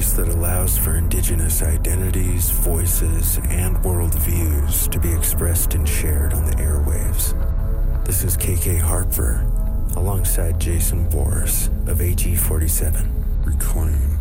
space that allows for indigenous identities, voices, and worldviews to be expressed and shared on the airwaves. This is KK Harper, alongside Jason Boris of AG47. Reclaim.